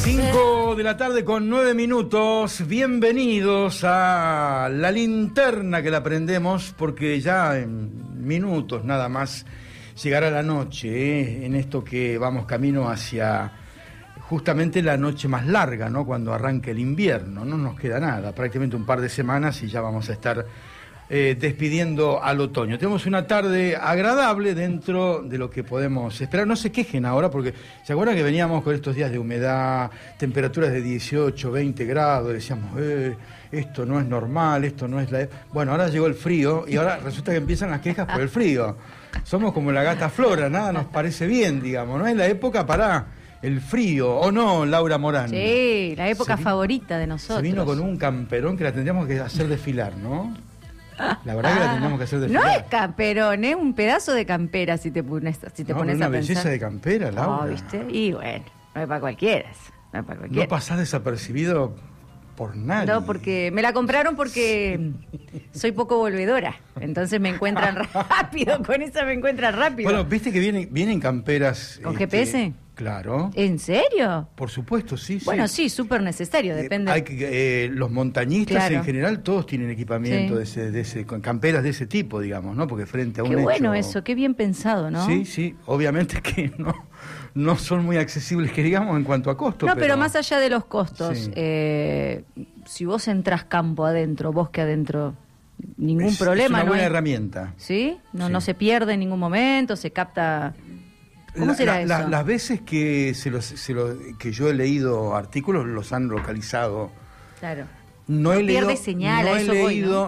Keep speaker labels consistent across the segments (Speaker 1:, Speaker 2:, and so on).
Speaker 1: 5 de la tarde con 9 minutos. Bienvenidos a La Linterna, que la prendemos porque ya en minutos nada más llegará la noche, en esto que vamos camino hacia justamente la noche más larga, ¿no? Cuando arranque el invierno, no nos queda nada, prácticamente un par de semanas y ya vamos a estar despidiendo al otoño. Tenemos una tarde agradable dentro de lo que podemos esperar. No se quejen ahora porque se acuerdan que veníamos con estos días de humedad, temperaturas de 18, 20 grados, decíamos, esto no es normal, esto no es la... Bueno, ahora llegó el frío y ahora resulta que empiezan las quejas por el frío. Somos como la gata Flora, nada nos parece bien, digamos, no es la época para el frío, ¿o no, Laura Morán?
Speaker 2: Sí, la época favorita de nosotros.
Speaker 1: Se vino con un camperón que la tendríamos que hacer desfilar, ¿no? La verdad que la tendríamos que hacer desfilar.
Speaker 2: No es camperón, es un pedazo de campera si te pones a pensar.
Speaker 1: Una belleza de campera, Laura.
Speaker 2: No, ¿viste? Y bueno, no es para cualquiera.
Speaker 1: No pasás desapercibido por nadie.
Speaker 2: No, porque me la compraron porque soy poco volvedora. Entonces me encuentran rápido, con esa me encuentran rápido.
Speaker 1: Bueno, viste que vienen camperas...
Speaker 2: ¿Con GPS?
Speaker 1: Claro.
Speaker 2: ¿En serio?
Speaker 1: Por supuesto, sí.
Speaker 2: Bueno, sí, súper necesario, depende.
Speaker 1: Los montañistas,
Speaker 2: claro,
Speaker 1: en general todos tienen equipamiento, sí, de ese, con camperas de ese tipo, digamos, ¿no? Porque frente a un
Speaker 2: Qué bueno
Speaker 1: hecho...
Speaker 2: eso, qué bien pensado, ¿no?
Speaker 1: Sí, obviamente que no son muy accesibles, que digamos, en cuanto a costo.
Speaker 2: No, pero más allá de los costos,
Speaker 1: sí,
Speaker 2: si vos entrás campo adentro, bosque adentro, ningún problema.
Speaker 1: Es una buena
Speaker 2: hay...
Speaker 1: herramienta.
Speaker 2: ¿Sí?
Speaker 1: Sí.
Speaker 2: No se pierde en ningún momento, se capta... ¿Cómo será eso?
Speaker 1: Las veces que que yo he leído artículos los han localizado.
Speaker 2: Claro.
Speaker 1: No he leído,
Speaker 2: pierde señal,
Speaker 1: no
Speaker 2: a eso
Speaker 1: he
Speaker 2: voy,
Speaker 1: leído
Speaker 2: ¿no?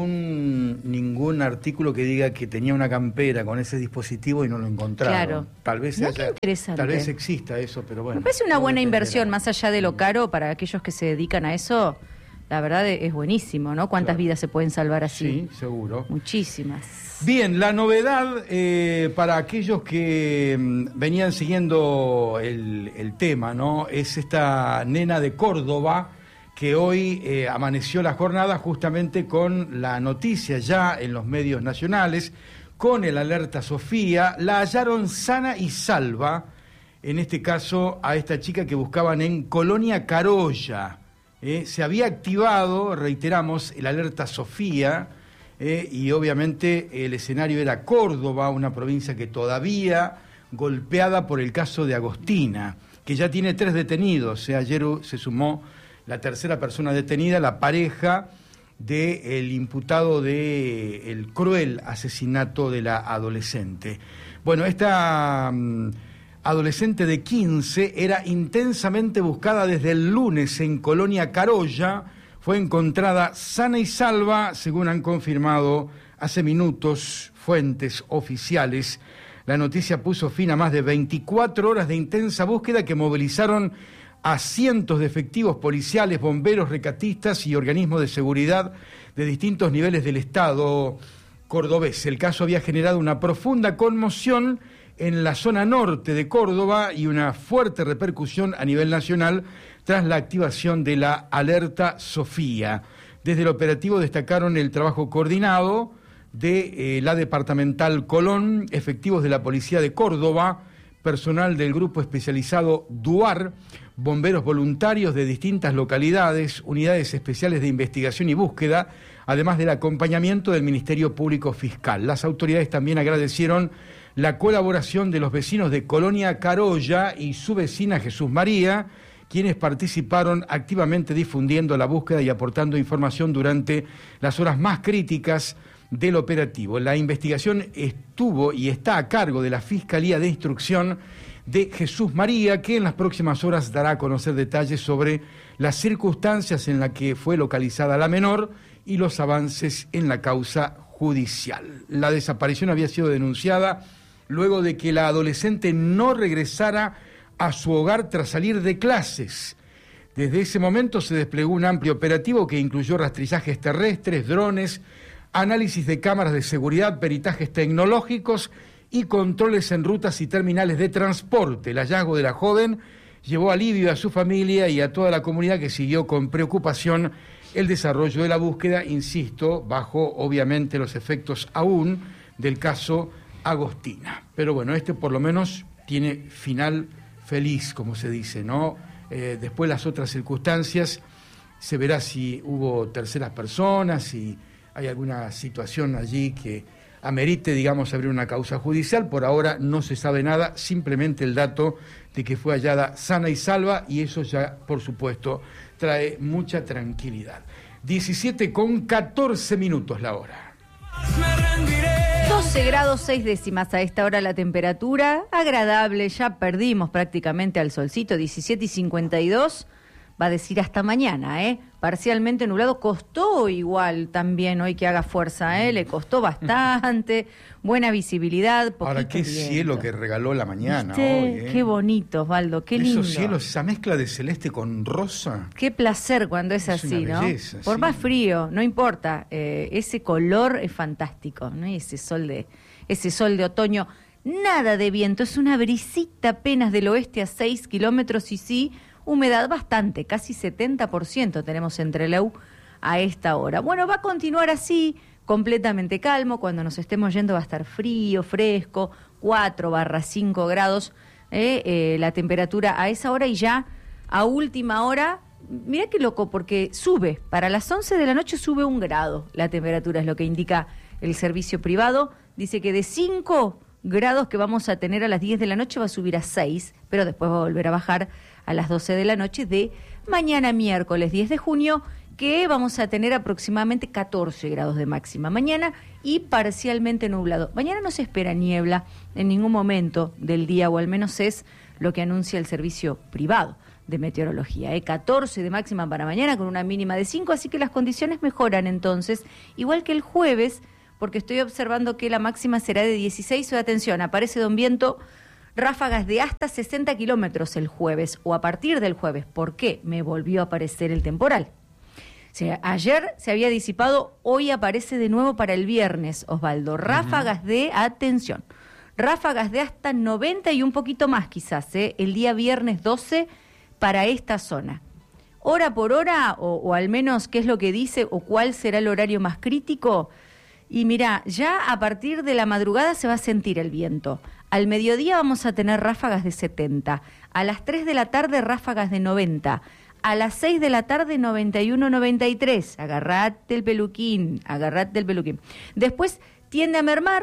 Speaker 1: ningún artículo que diga que tenía una campera con ese dispositivo y no lo encontraron.
Speaker 2: Claro.
Speaker 1: Tal vez
Speaker 2: interesante.
Speaker 1: Tal vez exista eso, pero bueno.
Speaker 2: Me parece una buena inversión, más allá de lo caro, para aquellos que se dedican a eso. La verdad es buenísimo, ¿no? ¿Cuántas vidas se pueden salvar así?
Speaker 1: Sí, seguro.
Speaker 2: Muchísimas.
Speaker 1: Bien, la novedad para aquellos que venían siguiendo el tema, ¿no? Es esta nena de Córdoba que hoy amaneció la jornada justamente con la noticia ya en los medios nacionales, con el alerta Sofía. La hallaron sana y salva, en este caso a esta chica que buscaban en Colonia Carolla. Se había activado, reiteramos, el alerta Sofía, y obviamente el escenario era Córdoba, una provincia que todavía golpeada por el caso de Agostina, que ya tiene 3 detenidos. Ayer se sumó la tercera persona detenida, la pareja del imputado del cruel asesinato de la adolescente. Bueno, esta adolescente de 15 era intensamente buscada desde el lunes en Colonia Carolla. Fue encontrada sana y salva, según han confirmado hace minutos fuentes oficiales. La noticia puso fin a más de 24 horas de intensa búsqueda que movilizaron a cientos de efectivos policiales, bomberos, rescatistas y organismos de seguridad de distintos niveles del Estado cordobés. El caso había generado una profunda conmoción en la zona norte de Córdoba y una fuerte repercusión a nivel nacional tras la activación de la alerta Sofía. Desde el operativo destacaron el trabajo coordinado de la departamental Colón, efectivos de la Policía de Córdoba, personal del grupo especializado DUAR, bomberos voluntarios de distintas localidades, unidades especiales de investigación y búsqueda, además del acompañamiento del Ministerio Público Fiscal. Las autoridades también agradecieron la colaboración de los vecinos de Colonia Carolla y su vecina Jesús María, quienes participaron activamente difundiendo la búsqueda y aportando información durante las horas más críticas del operativo. La investigación estuvo y está a cargo de la Fiscalía de Instrucción de Jesús María, que en las próximas horas dará a conocer detalles sobre las circunstancias en las que fue localizada la menor y los avances en la causa judicial. La desaparición había sido denunciada luego de que la adolescente no regresara a su hogar tras salir de clases. Desde ese momento se desplegó un amplio operativo que incluyó rastrillajes terrestres, drones, análisis de cámaras de seguridad, peritajes tecnológicos y controles en rutas y terminales de transporte. El hallazgo de la joven llevó alivio a su familia y a toda la comunidad, que siguió con preocupación el desarrollo de la búsqueda, insisto, bajo obviamente los efectos aún del caso Agostina. Pero bueno, este por lo menos tiene final feliz, como se dice, ¿no? Después las otras circunstancias, se verá si hubo terceras personas, si hay alguna situación allí que amerite, digamos, abrir una causa judicial. Por ahora no se sabe nada, simplemente el dato de que fue hallada sana y salva, y eso ya, por supuesto, trae mucha tranquilidad. 17:14 la hora.
Speaker 2: 12 grados 6 décimas a esta hora la temperatura, agradable, ya perdimos prácticamente al solcito, 17:52. Va a decir hasta mañana, parcialmente nublado, costó igual también hoy que haga fuerza, le costó bastante, buena visibilidad,
Speaker 1: ahora qué
Speaker 2: viento.
Speaker 1: Cielo que regaló la mañana.
Speaker 2: ¿Viste? Hoy, qué bonito, Osvaldo, qué lindo.
Speaker 1: Esos cielos, esa mezcla de celeste con rosa.
Speaker 2: Qué placer cuando es así,
Speaker 1: una
Speaker 2: ¿no?
Speaker 1: belleza,
Speaker 2: por
Speaker 1: sí.
Speaker 2: más frío, no importa, ese color es fantástico, ¿no? Ese sol de otoño, nada de viento, es una brisita apenas del oeste a 6 kilómetros y sí, humedad bastante, casi 70% tenemos en Trelew a esta hora. Bueno, va a continuar así, completamente calmo. Cuando nos estemos yendo va a estar frío, fresco, 4/5 grados la temperatura a esa hora, y ya a última hora, mira qué loco, porque sube, para las 11 de la noche sube 1 grado la temperatura, es lo que indica el servicio privado. Dice que de 5 grados que vamos a tener a las 10 de la noche va a subir a 6, pero después va a volver a bajar a las 12 de la noche de mañana miércoles 10 de junio, que vamos a tener aproximadamente 14 grados de máxima mañana y parcialmente nublado. Mañana no se espera niebla en ningún momento del día, o al menos es lo que anuncia el servicio privado de meteorología. 14 de máxima para mañana con una mínima de 5, así que las condiciones mejoran entonces, igual que el jueves, porque estoy observando que la máxima será de 16, o atención, aparece don viento, ráfagas de hasta 60 kilómetros el jueves, o a partir del jueves. ¿Por qué? Me volvió a aparecer el temporal. O sea, ayer se había disipado, hoy aparece de nuevo para el viernes, Osvaldo. Ráfagas de, atención, ráfagas de hasta 90 y un poquito más quizás, el día viernes 12 para esta zona. Hora por hora, o al menos qué es lo que dice, o cuál será el horario más crítico. Y mira, ya a partir de la madrugada se va a sentir el viento. Al mediodía vamos a tener ráfagas de 70, a las 3 de la tarde ráfagas de 90, a las 6 de la tarde 91, 93, agarrate el peluquín. Después tiende a mermar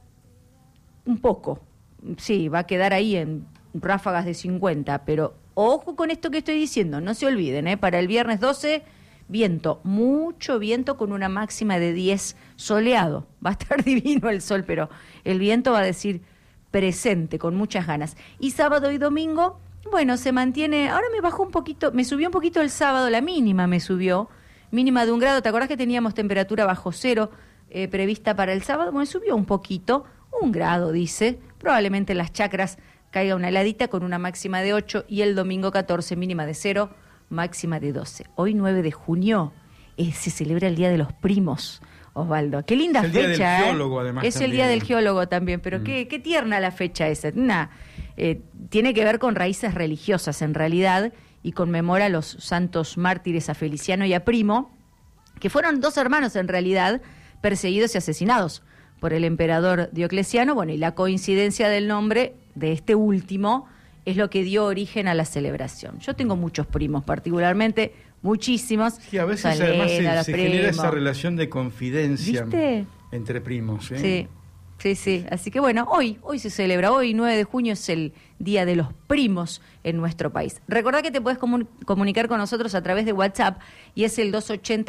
Speaker 2: un poco, sí, va a quedar ahí en ráfagas de 50, pero ojo con esto que estoy diciendo, no se olviden, para el viernes 12, viento, mucho viento con una máxima de 10, soleado, va a estar divino el sol, pero el viento va a decir presente, con muchas ganas. Y sábado y domingo, bueno, se mantiene, ahora me bajó un poquito, me subió un poquito el sábado, la mínima me subió, mínima de 1 grado, ¿te acordás que teníamos temperatura bajo cero prevista para el sábado? Bueno, subió un poquito, 1 grado dice, probablemente en las chacras caiga una heladita con una máxima de 8, y el domingo 14, mínima de 0, máxima de 12. Hoy 9 de junio se celebra el Día de los Primos, Osvaldo. Qué linda fecha.
Speaker 1: El Día del Geólogo, además.
Speaker 2: Es el Día del Geólogo también, pero qué tierna la fecha esa. Tiene que ver con raíces religiosas en realidad, y conmemora a los santos mártires, a Feliciano y a Primo, que fueron 2 hermanos en realidad, perseguidos y asesinados por el emperador Diocleciano. Bueno, y la coincidencia del nombre de este último es lo que dio origen a la celebración. Yo tengo muchos primos, particularmente, muchísimos.
Speaker 1: Sí, a veces además se genera esa relación de confidencia, ¿viste?, entre primos.
Speaker 2: Sí. Así que bueno, hoy se celebra, hoy 9 de junio es el Día de los Primos en nuestro país. Recordá que te puedes comunicar con nosotros a través de WhatsApp, y es el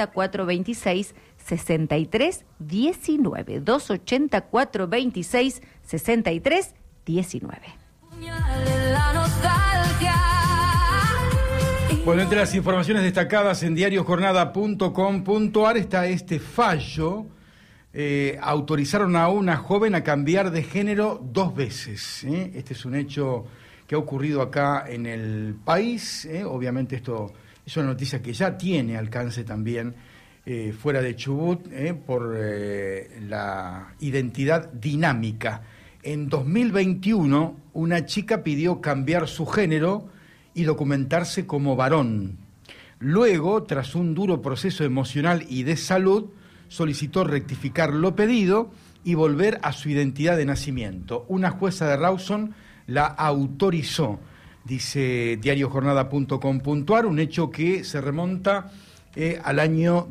Speaker 2: 280-426-6319. 280-426-6319.
Speaker 1: Bueno, entre las informaciones destacadas en diariojornada.com.ar está este fallo. Autorizaron a una joven a cambiar de género 2 veces. Este es un hecho que ha ocurrido acá en el país. Obviamente esto es una noticia que ya tiene alcance también fuera de Chubut, por la identidad dinámica. En 2021, una chica pidió cambiar su género y documentarse como varón. Luego, tras un duro proceso emocional y de salud, solicitó rectificar lo pedido y volver a su identidad de nacimiento. Una jueza de Rawson la autorizó. dice diariojornada.com.ar, un hecho que se remonta al año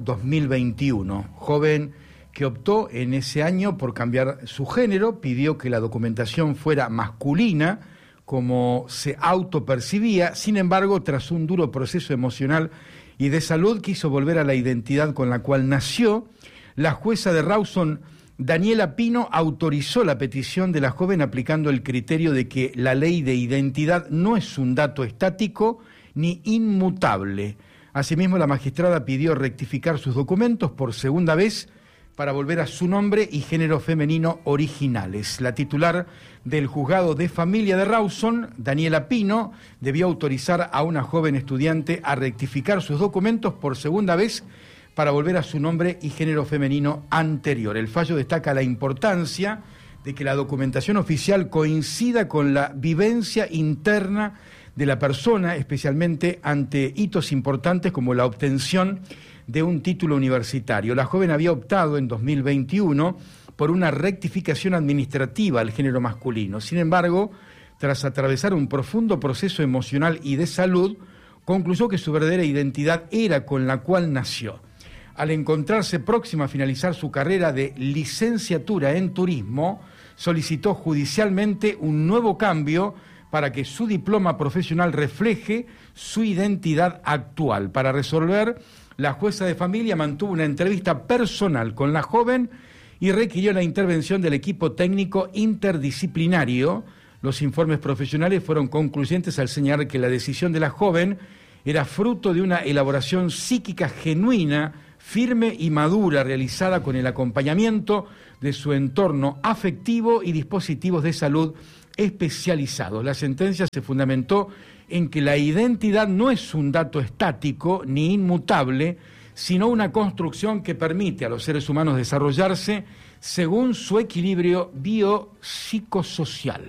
Speaker 1: 2021. Joven que optó en ese año por cambiar su género, pidió que la documentación fuera masculina, como se autopercibía. Sin embargo, tras un duro proceso emocional y de salud, quiso volver a la identidad con la cual nació. La jueza de Rawson, Daniela Pino, autorizó la petición de la joven aplicando el criterio de que la ley de identidad no es un dato estático ni inmutable. Asimismo, la magistrada pidió rectificar sus documentos por segunda vez para volver a su nombre y género femenino originales. La titular del Juzgado de Familia de Rawson, Daniela Pino, debió autorizar a una joven estudiante a rectificar sus documentos por segunda vez para volver a su nombre y género femenino anterior. El fallo destaca la importancia de que la documentación oficial coincida con la vivencia interna de la persona, especialmente ante hitos importantes como la obtención de un título universitario. La joven había optado en 2021 por una rectificación administrativa al género masculino. Sin embargo, tras atravesar un profundo proceso emocional y de salud, concluyó que su verdadera identidad era con la cual nació. Al encontrarse próxima a finalizar su carrera de licenciatura en turismo, solicitó judicialmente un nuevo cambio para que su diploma profesional refleje su identidad actual. Para resolver, la jueza de familia mantuvo una entrevista personal con la joven y requirió la intervención del equipo técnico interdisciplinario. Los informes profesionales fueron concluyentes al señalar que la decisión de la joven era fruto de una elaboración psíquica genuina, firme y madura, realizada con el acompañamiento de su entorno afectivo y dispositivos de salud especializados. La sentencia se fundamentó en que la identidad no es un dato estático ni inmutable, sino una construcción que permite a los seres humanos desarrollarse según su equilibrio biopsicosocial.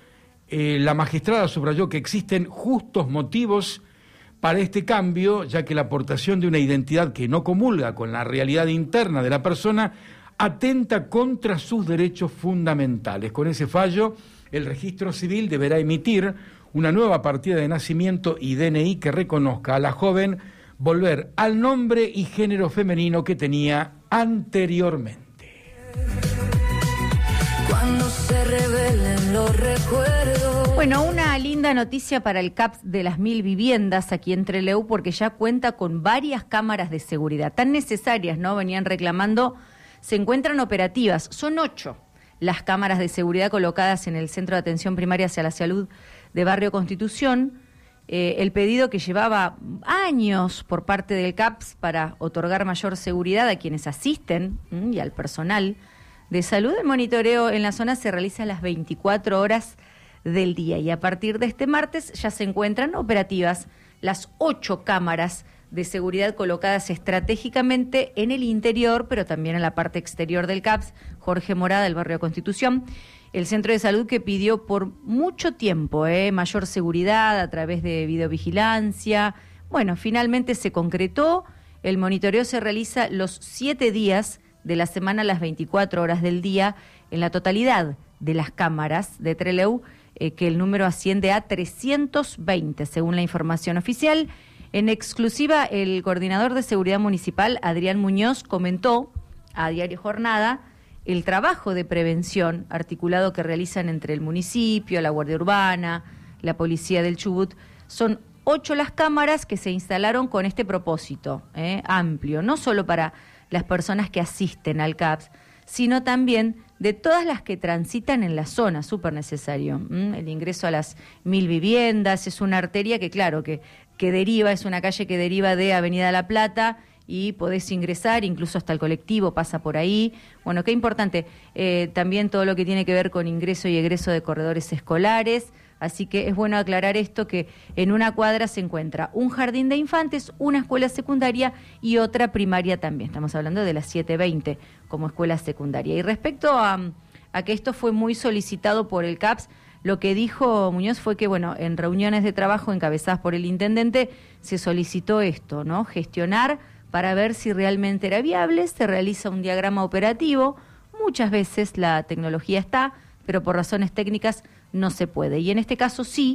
Speaker 1: La magistrada subrayó que existen justos motivos para este cambio, ya que la aportación de una identidad que no comulga con la realidad interna de la persona atenta contra sus derechos fundamentales. Con ese fallo, el registro civil deberá emitir una nueva partida de nacimiento y DNI que reconozca a la joven volver al nombre y género femenino que tenía anteriormente.
Speaker 3: Cuando se revelen los recuerdos.
Speaker 2: Bueno, una linda noticia para el CAPS de las 1000 viviendas aquí en Trelew, porque ya cuenta con varias cámaras de seguridad tan necesarias, ¿no? Venían reclamando, se encuentran operativas, son 8 las cámaras de seguridad colocadas en el Centro de Atención Primaria hacia la Salud de Barrio Constitución. El pedido que llevaba años por parte del CAPS para otorgar mayor seguridad a quienes asisten y al personal de salud. El monitoreo en la zona se realiza a las 24 horas del día y a partir de este martes ya se encuentran operativas las 8 cámaras de seguridad colocadas estratégicamente en el interior, pero también en la parte exterior del CAPS, Jorge Morada, del barrio Constitución. El centro de salud que pidió por mucho tiempo mayor seguridad a través de videovigilancia. Bueno, finalmente se concretó. El monitoreo se realiza los 7 días de la semana, las 24 horas del día, en la totalidad de las cámaras de Trelew, que el número asciende a 320, según la información oficial. En exclusiva, el coordinador de seguridad municipal, Adrián Muñoz, comentó a Diario Jornada el trabajo de prevención articulado que realizan entre el municipio, la Guardia Urbana, la Policía del Chubut. Son 8 las cámaras que se instalaron con este propósito amplio, no solo para las personas que asisten al CAPS, sino también de todas las que transitan en la zona, súper necesario. El ingreso a las 1000 viviendas es una arteria que, claro, que deriva, es una calle que deriva de Avenida La Plata y podés ingresar, incluso hasta el colectivo pasa por ahí. Bueno, qué importante. También todo lo que tiene que ver con ingreso y egreso de corredores escolares. Así que es bueno aclarar esto, que en una cuadra se encuentra un jardín de infantes, una escuela secundaria y otra primaria también. Estamos hablando de las 720 como escuela secundaria. Y respecto a que esto fue muy solicitado por el CAPS, lo que dijo Muñoz fue que, bueno, en reuniones de trabajo encabezadas por el intendente se solicitó esto, ¿no? Gestionar para ver si realmente era viable, se realiza un diagrama operativo. Muchas veces la tecnología está, pero por razones técnicas no se puede. Y en este caso sí,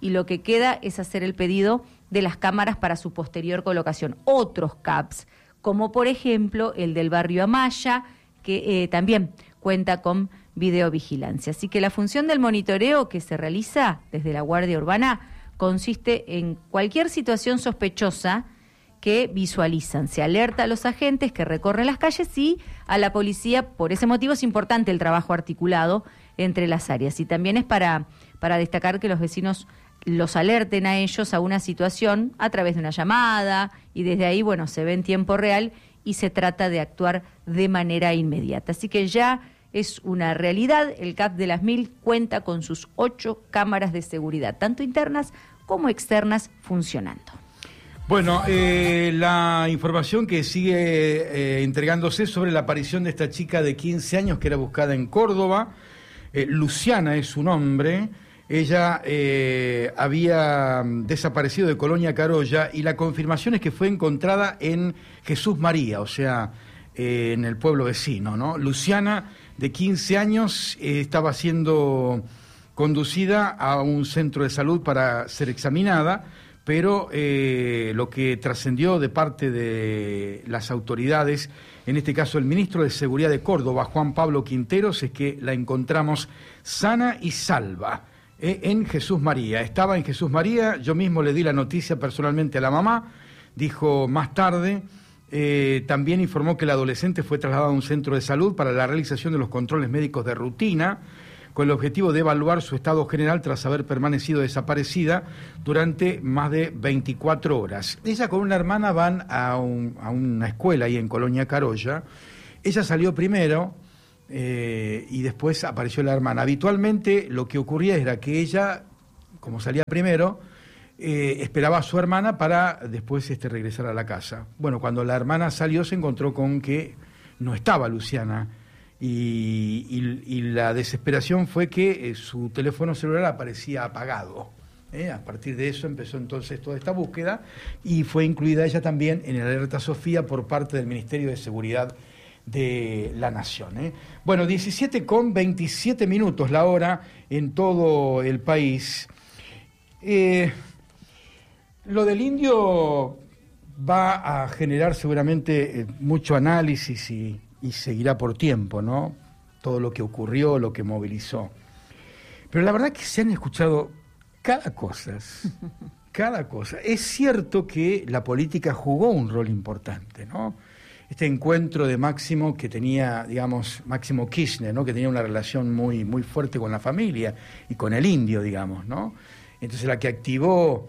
Speaker 2: y lo que queda es hacer el pedido de las cámaras para su posterior colocación. Otros CAPs, como por ejemplo el del barrio Amaya, que también cuenta con videovigilancia. Así que la función del monitoreo que se realiza desde la Guardia Urbana consiste en cualquier situación sospechosa que visualizan. Se alerta a los agentes que recorren las calles y a la policía. Por ese motivo es importante el trabajo articulado entre las áreas. Y también es para destacar que los vecinos los alerten a ellos a una situación a través de una llamada y desde ahí, bueno, se ve en tiempo real y se trata de actuar de manera inmediata. Así que ya es una realidad. El CAP de Las Mil cuenta con sus 8 cámaras de seguridad, tanto internas como externas, funcionando.
Speaker 1: Bueno, la información que sigue entregándose sobre la aparición de esta chica de 15 años que era buscada en Córdoba. Luciana es su nombre. Ella había desaparecido de Colonia Carolla y la confirmación es que fue encontrada en Jesús María, o sea, en el pueblo vecino, ¿no? Luciana, de 15 años, estaba siendo conducida a un centro de salud para ser examinada, pero lo que trascendió de parte de las autoridades, en este caso el ministro de Seguridad de Córdoba, Juan Pablo Quinteros, es que la encontramos sana y salva en Jesús María. Estaba en Jesús María, yo mismo le di la noticia personalmente a la mamá, dijo más tarde. También informó que el adolescente fue trasladado a un centro de salud para la realización de los controles médicos de rutina, con el objetivo de evaluar su estado general tras haber permanecido desaparecida durante más de 24 horas. Ella con una hermana van a una escuela ahí en Colonia Carolla. Ella salió primero y después apareció la hermana. Habitualmente lo que ocurría era que ella, como salía primero, esperaba a su hermana para después regresar a la casa. Bueno, cuando la hermana salió se encontró con que no estaba Luciana y la desesperación fue que su teléfono celular aparecía apagado. A partir de eso empezó entonces toda esta búsqueda y fue incluida ella también en el alerta Sofía por parte del Ministerio de Seguridad de la Nación. Bueno, 17:27 la hora en todo el país. Lo del indio va a generar seguramente mucho análisis y seguirá por tiempo, ¿no? Todo lo que ocurrió, lo que movilizó. Pero la verdad que se han escuchado cada cosa. Es cierto que la política jugó un rol importante, ¿no? Este encuentro de Máximo que tenía, digamos, Máximo Kirchner, ¿no? Que tenía una relación muy, muy fuerte con la familia y con el indio, digamos, ¿no? Entonces la que activó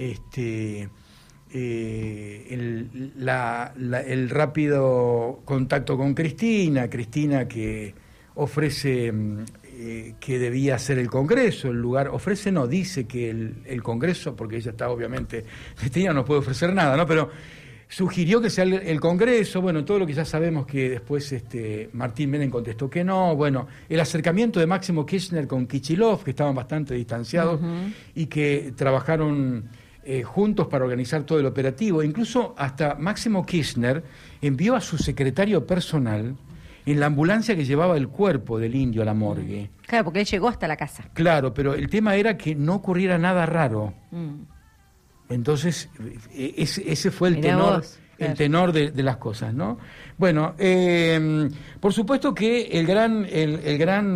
Speaker 1: el rápido contacto con Cristina que ofrece que debía ser el Congreso, el lugar, ofrece no, dice que el Congreso, porque ella está obviamente, Cristina no puede ofrecer nada, ¿no? Pero sugirió que sea el Congreso, bueno, todo lo que ya sabemos que después Martín Menem contestó que no, bueno, el acercamiento de Máximo Kirchner con Kicillof, que estaban bastante distanciados y que trabajaron juntos para organizar todo el operativo. Incluso hasta Máximo Kirchner envió a su secretario personal en la ambulancia que llevaba el cuerpo del indio a la morgue.
Speaker 2: Claro, porque él llegó hasta la casa.
Speaker 1: Claro, pero el tema era que no ocurriera nada raro. Entonces, ese fue el tenor, vos, claro. El tenor de las cosas, ¿no? Bueno, por supuesto que el gran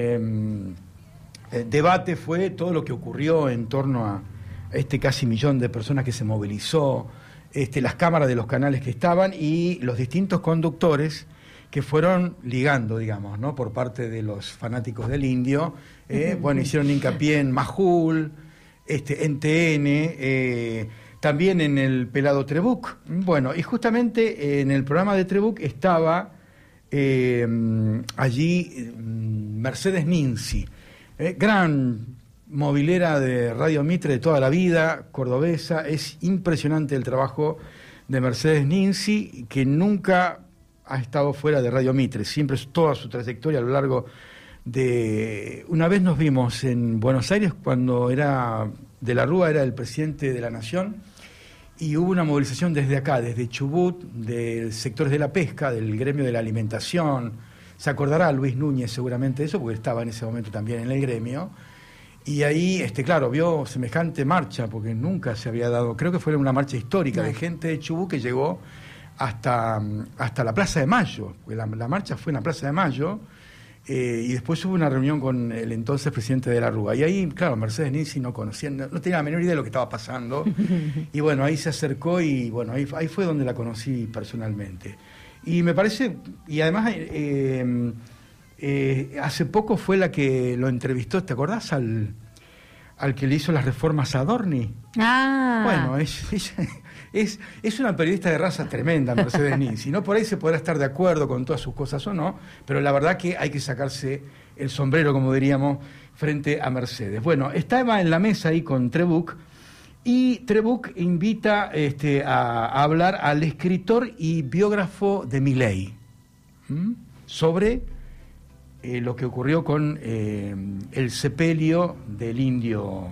Speaker 1: debate fue todo lo que ocurrió en torno a casi 1 millón de personas que se movilizó, las cámaras de los canales que estaban y los distintos conductores que fueron ligando, digamos, ¿no? Por parte de los fanáticos del indio, bueno, hicieron hincapié en Majul, en TN, también en el pelado Trebuch. Bueno, y justamente en el programa de Trebuch estaba allí Mercedes Ninzi, gran movilera de Radio Mitre de toda la vida, cordobesa. Es impresionante el trabajo de Mercedes Ninzi, que nunca ha estado fuera de Radio Mitre, siempre toda su trayectoria a lo largo de... Una vez nos vimos en Buenos Aires cuando De la Rúa era el presidente de la Nación y hubo una movilización desde acá, desde Chubut, de sectores de la pesca, del gremio de la alimentación. Se acordará Luis Núñez seguramente de eso, porque estaba en ese momento también en el gremio. Y ahí, claro, vio semejante marcha, porque nunca se había dado, creo que fue una marcha histórica de gente de Chubut que llegó hasta la Plaza de Mayo, porque la marcha fue en la Plaza de Mayo, y después hubo una reunión con el entonces presidente de la Rúa. Y ahí, claro, Mercedes Ninzi no conocía, no tenía la menor idea de lo que estaba pasando. Y bueno, ahí se acercó y bueno, ahí fue donde la conocí personalmente. Y me parece, y además hace poco fue la que lo entrevistó, ¿te acordás? Al que le hizo las reformas a Adorni. Bueno, es una periodista de raza tremenda, Mercedes Ninzi, ¿no? Por ahí se podrá estar de acuerdo con todas sus cosas o no, pero la verdad que hay que sacarse el sombrero, como diríamos, frente a Mercedes. Bueno, estaba en la mesa ahí con Trebuch, y Trebuch invita a hablar al escritor y biógrafo de Milei sobre lo que ocurrió con el sepelio del indio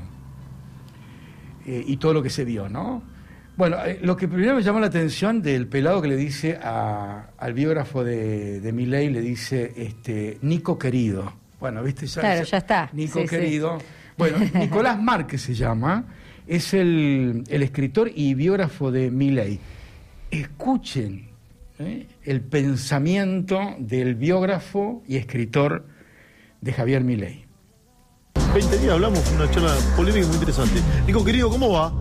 Speaker 1: y todo lo que se vio, ¿no? Bueno, lo que primero me llamó la atención del pelado que le dice al biógrafo de Milei, le dice, Nico querido. Bueno, ¿viste?
Speaker 2: Claro, ya está.
Speaker 1: Nico querido. Sí. Bueno, Nicolás Márquez se llama, es el escritor y biógrafo de Milei. Escuchen el pensamiento del biógrafo y escritor de Javier Milei.
Speaker 4: 20 días hablamos, fue una charla polémica muy interesante. Nico querido, ¿cómo va?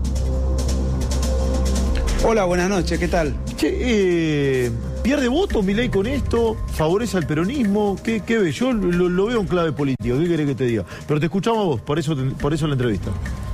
Speaker 5: Hola, buenas noches, ¿qué tal?
Speaker 4: Che, ¿pierde votos Milei con esto? ¿Favorece al peronismo? ¿Qué ves? Yo lo veo en clave política, ¿qué querés que te diga? Pero te escuchamos a vos, por eso la entrevista.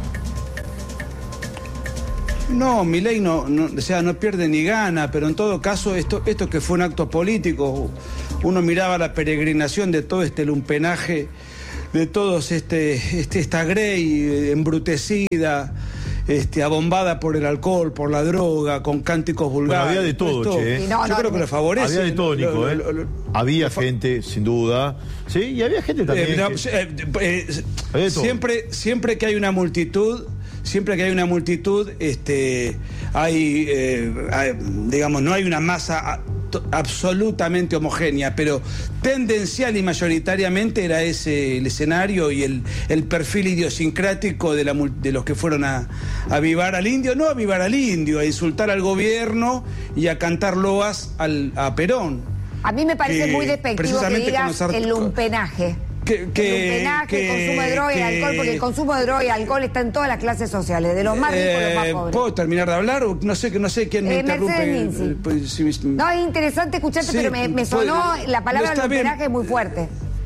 Speaker 5: No, Milei no pierde ni gana, pero en todo caso esto que fue un acto político, uno miraba la peregrinación de todo este lumpenaje, de todos esta grey embrutecida, abombada por el alcohol, por la droga, con cánticos vulgares.
Speaker 4: Bueno, había de todo, che.
Speaker 5: Yo creo que lo favorece.
Speaker 4: Había de todo, Nico, había gente, sin duda. Sí, y había gente también.
Speaker 5: Había siempre que hay una multitud, digamos, no hay una masa absolutamente homogénea, pero tendencial y mayoritariamente era ese el escenario y el perfil idiosincrático de los que fueron a avivar al indio, no a avivar al indio, a insultar al gobierno y a cantar loas a Perón.
Speaker 6: A mí me parece muy despectivo que digas el lumpenaje. El lumpenaje, el consumo de droga y alcohol, porque el consumo de droga y alcohol está en todas las clases sociales, de los más ricos a los más pobres.
Speaker 5: ¿Puedo terminar de hablar? No sé quién me interrumpe.
Speaker 6: No, es interesante escucharte, pero me sonó la palabra lumpenaje muy fuerte.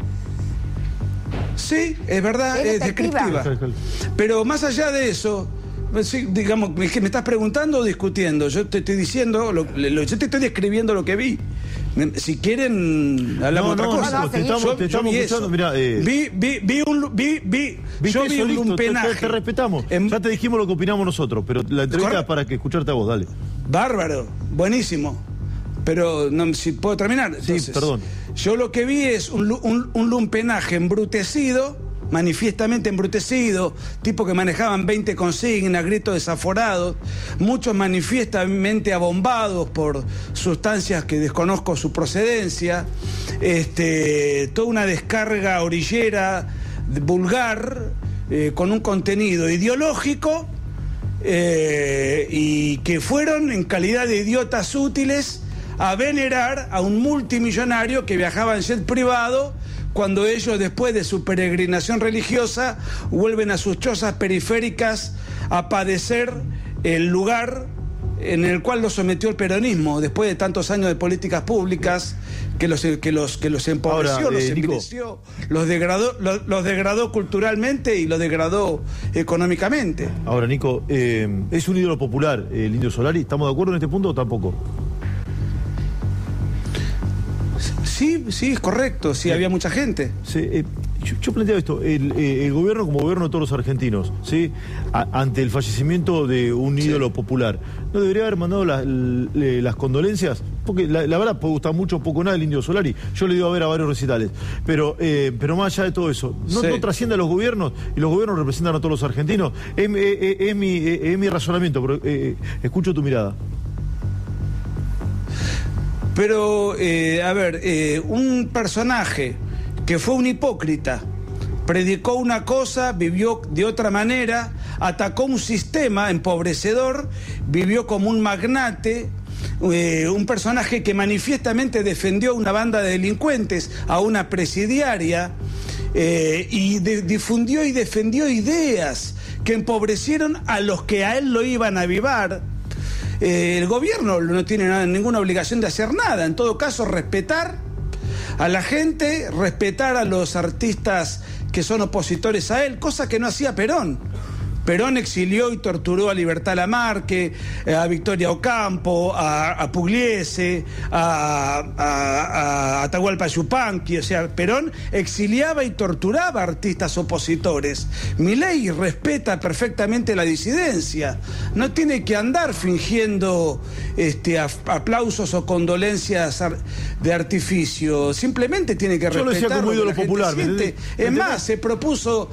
Speaker 5: Sí, es verdad, es descriptiva. Pero más allá de eso, sí, digamos, ¿me estás preguntando o discutiendo? Yo te estoy diciendo, yo te estoy describiendo lo que vi. Si quieren, hablamos otra cosa.
Speaker 4: Te estamos escuchando, mirá.
Speaker 5: Vi un lumpenaje.
Speaker 4: Te respetamos. Ya te dijimos lo que opinamos nosotros, pero la entrevista es para que escucharte a vos, dale.
Speaker 5: Bárbaro, buenísimo. Pero, si puedo terminar. Entonces,
Speaker 4: sí, perdón.
Speaker 5: Yo lo que vi es un lumpenaje embrutecido, manifiestamente embrutecido, tipo que manejaban 20 consignas, gritos desaforados, muchos manifiestamente abombados por sustancias que desconozco su procedencia, toda una descarga orillera, vulgar, con un contenido ideológico, y que fueron en calidad de idiotas útiles a venerar a un multimillonario que viajaba en jet privado, cuando ellos, después de su peregrinación religiosa, vuelven a sus chozas periféricas a padecer el lugar en el cual los sometió el peronismo, después de tantos años de políticas públicas que los empobreció, los envileció, los degradó culturalmente y los degradó económicamente.
Speaker 4: Ahora, Nico, ¿es un ídolo popular el Indio Solari? ¿Estamos de acuerdo en este punto o tampoco?
Speaker 5: Sí, es correcto, sí, había mucha gente.
Speaker 4: Sí, yo planteo esto, el gobierno como gobierno de todos los argentinos, ¿sí? Ante el fallecimiento de un ídolo popular, ¿no debería haber mandado las condolencias? Porque la verdad puede gustar mucho o poco nada el Indio Solari, yo le he ido a ver a varios recitales, pero más allá de todo eso, no trasciende a los gobiernos, y los gobiernos representan a todos los argentinos, es mi razonamiento, pero escucho tu mirada.
Speaker 5: Pero, un personaje que fue un hipócrita, predicó una cosa, vivió de otra manera, atacó un sistema empobrecedor, vivió como un magnate, un personaje que manifiestamente defendió a una banda de delincuentes, a una presidiaria, y difundió y defendió ideas que empobrecieron a los que a él lo iban a avivar. El gobierno no tiene ninguna obligación de hacer nada, en todo caso respetar a la gente, respetar a los artistas que son opositores a él, cosa que no hacía Perón. Perón exilió y torturó a Libertad Lamarque, a Victoria Ocampo, a Pugliese, a Atahualpa Yupanqui. O sea, Perón exiliaba y torturaba a artistas opositores. Milei respeta perfectamente la disidencia. No tiene que andar fingiendo aplausos o condolencias de artificio. Simplemente tiene que respetar. Yo lo decía como ídolo popular. Es más, se propuso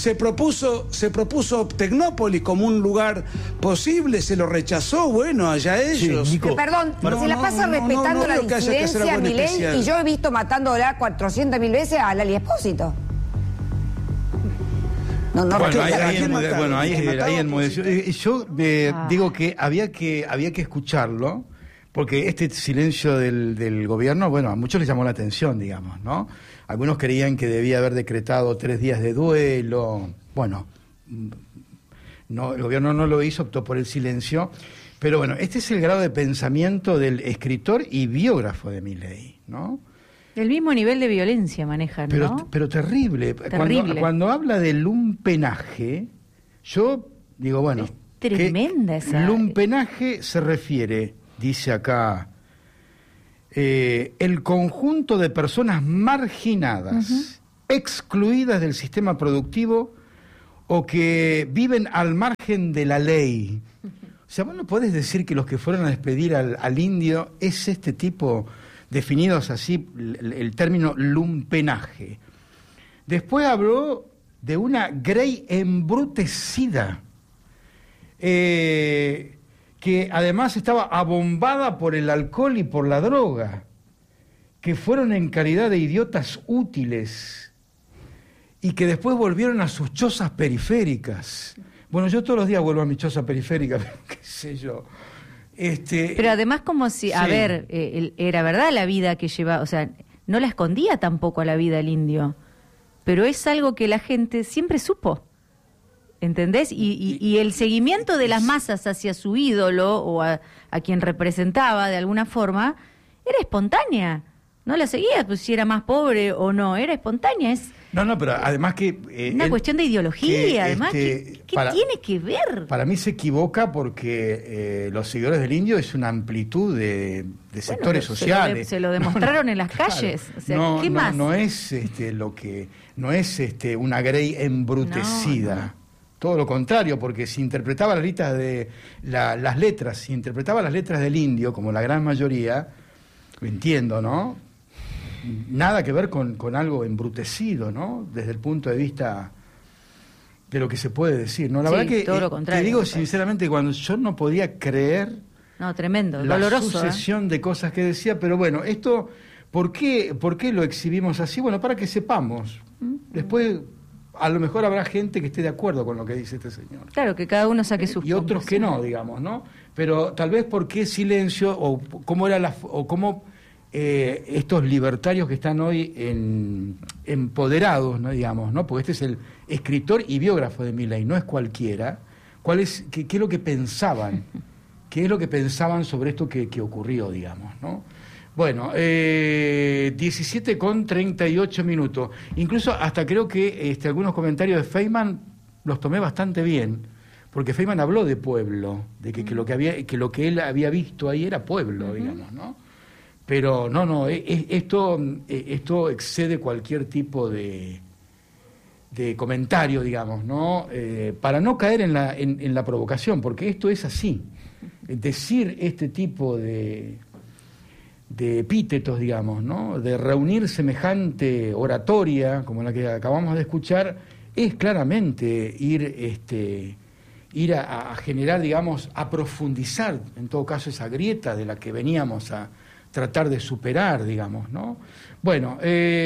Speaker 5: Tecnópolis como un lugar posible, se lo rechazó, bueno, allá ellos.
Speaker 6: Sí, Perdón, se la pasa respetando la disidencia a Milei, y yo he visto matándola 400.000 veces a Lali Espósito.
Speaker 1: Ahí enmudeció. Yo digo que había que escucharlo, porque este silencio del gobierno, bueno, a muchos les llamó la atención, digamos, ¿no? Algunos creían que debía haber decretado 3 días de duelo. Bueno, no, el gobierno no lo hizo, optó por el silencio. Pero bueno, este es el grado de pensamiento del escritor y biógrafo de Milei, ¿no?
Speaker 2: El mismo nivel de violencia manejan, ¿no?
Speaker 1: Pero terrible. Cuando habla de lumpenaje, yo digo, bueno...
Speaker 2: Es tremenda esa...
Speaker 1: Lumpenaje se refiere, dice acá, el conjunto de personas marginadas, excluidas del sistema productivo o que viven al margen de la ley. O sea, vos no podés decir que los que fueron a despedir al indio es este tipo, definidos así, el término lumpenaje. Después habló de una Grey embrutecida, que además estaba abombada por el alcohol y por la droga, que fueron en calidad de idiotas útiles y que después volvieron a sus chozas periféricas. Bueno, yo todos los días vuelvo a mi choza periférica, pero qué sé yo.
Speaker 2: Pero además como si, a ver, era verdad la vida que llevaba, o sea, no la escondía tampoco a la vida el indio, pero es algo que la gente siempre supo, ¿entendés? Y el seguimiento de las masas hacia su ídolo o a quien representaba de alguna forma era espontánea. No la seguía, pues si era más pobre o no, era espontánea.
Speaker 1: No, pero además que...
Speaker 2: una cuestión de ideología, además, ¿qué tiene que ver?
Speaker 1: Para mí se equivoca porque los seguidores del indio es una amplitud de sectores sociales.
Speaker 2: Se lo demostraron en las calles. O sea, ¿qué más?
Speaker 1: No es no es una Grey embrutecida. No. Todo lo contrario, porque si interpretaba las letras del indio, como la gran mayoría, lo entiendo, ¿no? Nada que ver con algo embrutecido, ¿no? Desde el punto de vista de lo que se puede decir, ¿no? La verdad que
Speaker 2: todo lo contrario,
Speaker 1: te digo sinceramente, cuando yo no podía creer
Speaker 2: tremendo,
Speaker 1: la
Speaker 2: doloroso,
Speaker 1: sucesión de cosas que decía, pero bueno, esto, ¿por qué lo exhibimos así? Bueno, para que sepamos. Después, a lo mejor habrá gente que esté de acuerdo con lo que dice este señor.
Speaker 2: Claro, que cada uno saque sus
Speaker 1: y otros que no, digamos, ¿no? Pero tal vez por qué silencio o cómo era cómo estos libertarios que están hoy empoderados, ¿no? Digamos, ¿no? Porque este es el escritor y biógrafo de Milei, no es cualquiera. ¿Qué es lo que pensaban? ¿Qué es lo que pensaban sobre esto que ocurrió, digamos, ¿no? Bueno, 17:38. Incluso hasta creo que algunos comentarios de Feynman los tomé bastante bien, porque Feynman habló de pueblo, de que lo que él había visto ahí era pueblo, digamos, ¿no? Pero esto excede cualquier tipo de comentario, digamos, ¿no? Para no caer en la provocación, porque esto es así. Decir este tipo de epítetos, digamos, ¿no? De reunir semejante oratoria como la que acabamos de escuchar, es claramente ir a generar, digamos, a profundizar, en todo caso, esa grieta de la que veníamos tratar de superar, digamos, ¿no? Bueno,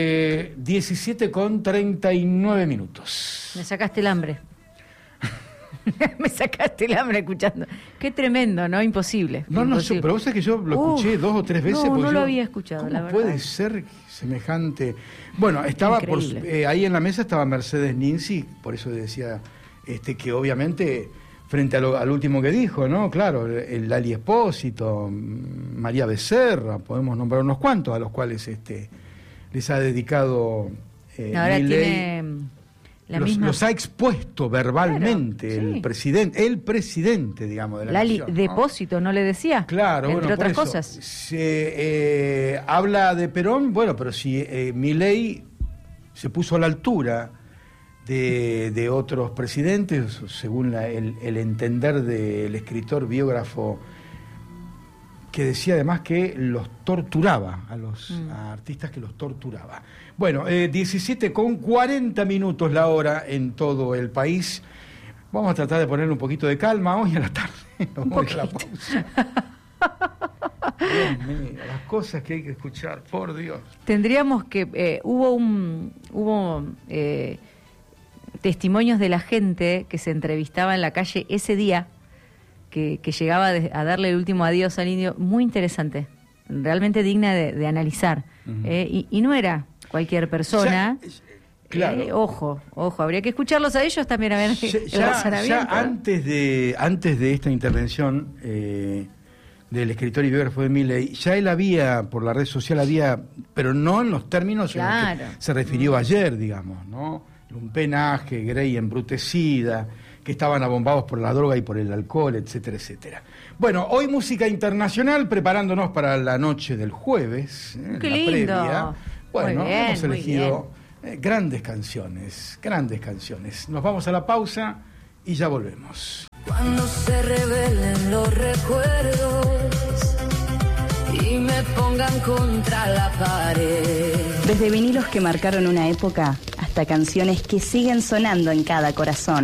Speaker 1: 17:39.
Speaker 2: Me sacaste el hambre. Me sacaste el hambre escuchando. Qué tremendo, ¿no? Imposible.
Speaker 1: No,
Speaker 2: imposible.
Speaker 1: Pero vos sabés que yo lo escuché 2 o 3 veces.
Speaker 2: No lo había escuchado,
Speaker 1: ¿cómo
Speaker 2: la verdad?
Speaker 1: puede ser semejante? Bueno, estaba ahí en la mesa estaba Mercedes Ninzi, por eso decía que obviamente, frente al último que dijo, ¿no? Claro, el Lali Espósito, María Becerra, podemos nombrar unos cuantos a los cuales les ha dedicado
Speaker 2: ahora
Speaker 1: Milei. Los ha expuesto verbalmente,
Speaker 2: claro,
Speaker 1: sí. el presidente, digamos, de la
Speaker 2: Lali
Speaker 1: nación, ¿no?
Speaker 2: Depósito, ¿no le decía?
Speaker 1: Claro,
Speaker 2: entre otras
Speaker 1: por eso,
Speaker 2: cosas.
Speaker 1: Se habla de Perón, bueno, pero si Milei se puso a la altura de otros presidentes, según el entender del escritor biógrafo, que decía además que los torturaba, a artistas que los torturaba. Bueno, 17:40 la hora en todo el país. Vamos a tratar de ponerle un poquito de calma hoy a la tarde. Nos vamos a la pausa. Dios mío, las cosas que hay que escuchar, por Dios.
Speaker 2: Tendríamos que... hubo testimonios de la gente que se entrevistaba en la calle ese día, que llegaba a darle el último adiós al indio, muy interesante, realmente digna de analizar. Uh-huh. Y no era cualquier persona.
Speaker 1: Claro.
Speaker 2: Ojo, habría que escucharlos a ellos también a ver el razonamiento.
Speaker 1: Ya antes de esta intervención del escritor y biógrafo de Milei, ya él había, por la red social, pero no en los términos en los que se refirió ayer, digamos, ¿no? Lumpenaje, Grey embrutecida, que estaban abombados por la droga y por el alcohol, etcétera, etcétera. Bueno, hoy música internacional, preparándonos para la noche del jueves,
Speaker 2: ¡qué
Speaker 1: la
Speaker 2: lindo!
Speaker 1: Previa. Bueno,
Speaker 2: muy bien,
Speaker 1: hemos elegido grandes canciones. Nos vamos a la pausa y ya volvemos.
Speaker 3: Cuando se revelen los recuerdos y me pongan contra la pared.
Speaker 7: Desde vinilos que marcaron una época hasta canciones que siguen sonando en cada corazón.